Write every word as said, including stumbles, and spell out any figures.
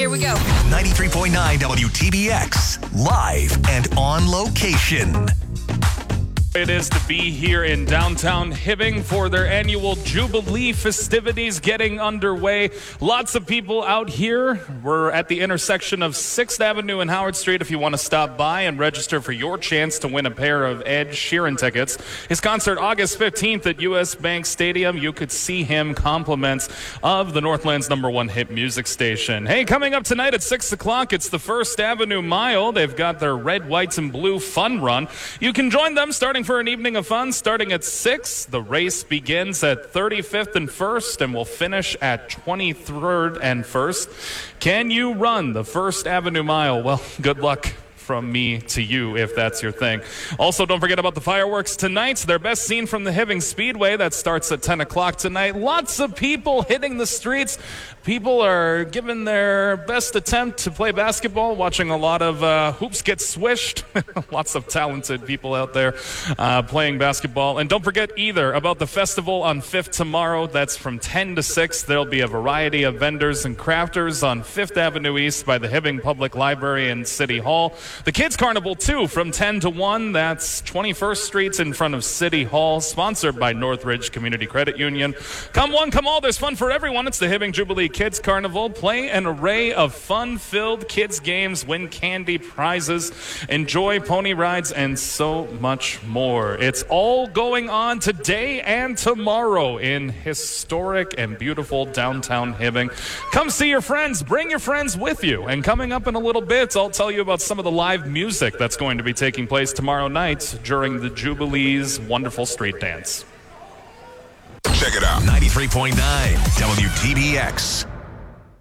Here we go. ninety-three point nine W T B X, live and on location. It is to be here in downtown Hibbing for their annual Jubilee festivities getting underway. Lots of people out here. We're at the intersection of sixth Avenue and Howard Street if you want to stop by and register for your chance to win a pair of Ed Sheeran tickets. His concert August fifteenth at U S Bank Stadium. You could see him compliments of the Northland's number one hit music station. Hey, coming up tonight at six o'clock, it's the First Avenue Mile. They've got their red, whites, and blue fun run. You can join them starting for an evening of fun starting at six. The race begins at thirty-fifth and first and will finish at twenty-third and first. Can you run the First Avenue Mile? Well, good luck from me to you if that's your thing. Also, don't forget about the fireworks tonight. They're best seen from the Hibbing Speedway. That starts at ten o'clock tonight. Lots of people hitting the streets. People are giving their best attempt to play basketball, watching a lot of uh, hoops get swished. Lots of talented people out there uh, playing basketball. And don't forget either about the festival on fifth tomorrow. That's from ten to six. There'll be a variety of vendors and crafters on fifth Avenue East by the Hibbing Public Library and City Hall. The Kids Carnival, too, from ten to one. That's twenty-first Street in front of City Hall, sponsored by Northridge Community Credit Union. Come one, come all. There's fun for everyone. It's the Hibbing Jubilee Kids Carnival. Play an array of fun-filled kids games, win candy prizes, enjoy pony rides, and so much more. It's all going on today and tomorrow in historic and beautiful downtown Hibbing. Come see your friends. Bring your friends with you. And coming up in a little bit, I'll tell you about some of the live music that's going to be taking place tomorrow night during the Jubilee's wonderful street dance. Check it out. ninety-three point nine W T B X.